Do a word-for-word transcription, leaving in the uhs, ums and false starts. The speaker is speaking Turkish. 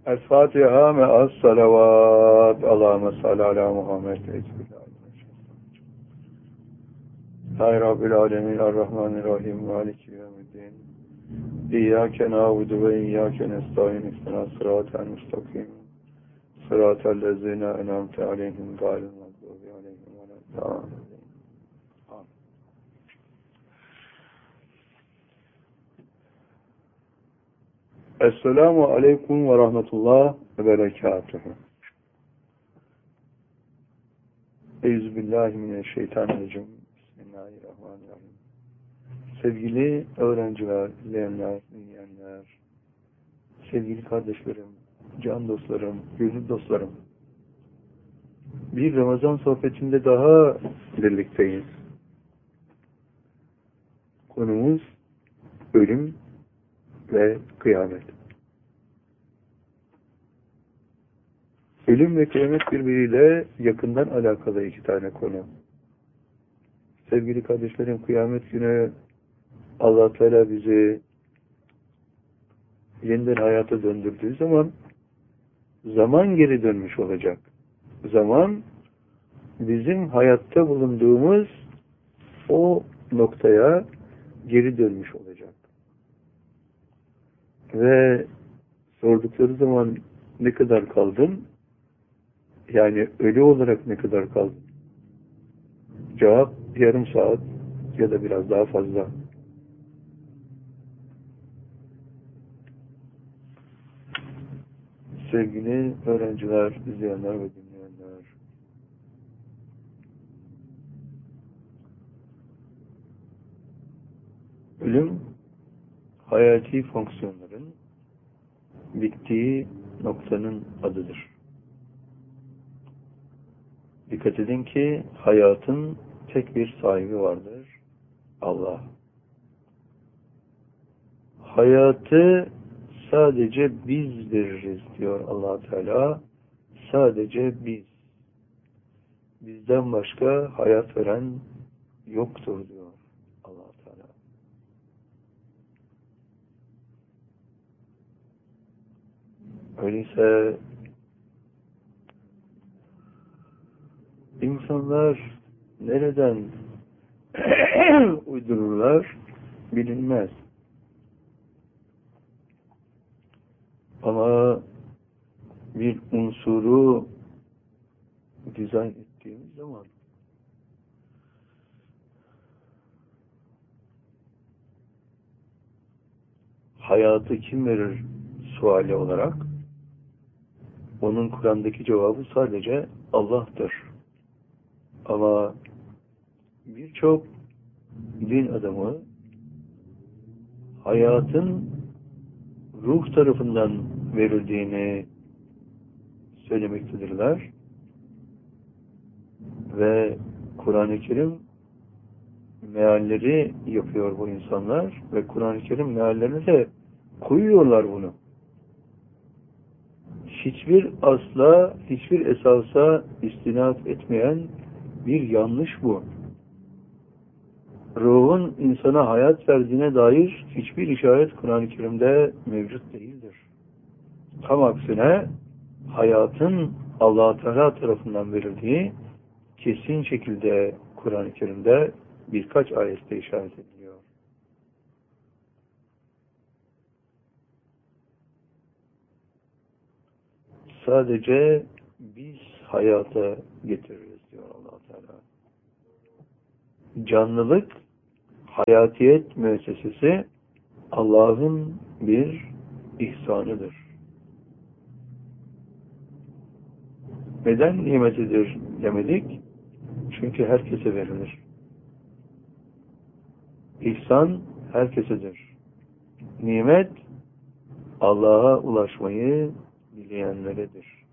El-Fatiha me'as salavat. Allahümme salli ala Muhammed. Hay Rabbil alemin. Errahmanirrahim. Maliki yevmiddin. İyyâke nâbudu ve iyyâke nestaîn. İhdinas sıratal mustakim. Sıratal lezîne en'amte aleyhim gâyril mağdûbi aleyhim veleddâllîn. Esselamu aleyküm ve rahmetullah ve berekatuhu. Euzubillahimineşşeytanirracim. Bismillahirrahmanirrahim. Sevgili öğrenciler, izleyenler, dinleyenler, sevgili kardeşlerim, can dostlarım, gönül dostlarım. Bir Ramazan sohbetinde daha birlikteyiz. Konumuz ölüm ve kıyamet. Ölüm ve kıyamet birbiriyle yakından alakalı iki tane konu. Sevgili kardeşlerim, kıyamet günü Allah Teala bizi yeniden hayata döndürdüğü zaman zaman geri dönmüş olacak. Zaman bizim hayatta bulunduğumuz o noktaya geri dönmüş olacak. Ve sordukları zaman ne kadar kaldın? Yani ölü olarak ne kadar kaldın? Cevap yarım saat ya da biraz daha fazla. Sevgili öğrenciler, izleyenler ve dinleyenler, ölüm hayati fonksiyonların bittiği noktanın adıdır. Dikkat edin ki hayatın tek bir sahibi vardır. Allah. Hayatı sadece biz veririz diyor Allah Teala. Sadece biz. Bizden başka hayat veren yoktur diyor Allah Teala. Öyleyse İnsanlar nereden uydururlar bilinmez. Ama bir unsuru dizayn ettiğimiz zaman hayatı kim verir suali olarak onun Kur'an'daki cevabı sadece Allah'tır. Ama birçok din adamı hayatın ruh tarafından verildiğini söylemektedirler. Ve Kur'an-ı Kerim mealleri yapıyor bu insanlar ve Kur'an-ı Kerim meallerine de koyuyorlar bunu. Hiçbir asla, hiçbir esasa istinad etmeyen bir yanlış bu. Ruhun insana hayat verdiğine dair hiçbir işaret Kur'an-ı Kerim'de mevcut değildir. Tam aksine hayatın Allah Teala tarafından verildiği kesin şekilde Kur'an-ı Kerim'de birkaç ayette işaret ediliyor. Sadece biz hayata getiririz diyor Allah Teala. Canlılık, hayatiyet müessesesi Allah'ın bir ihsanıdır. Neden nimetidir demedik? Çünkü herkese verilir. İhsan herkesedir. Nimet Allah'a ulaşmayı dileyenleredir.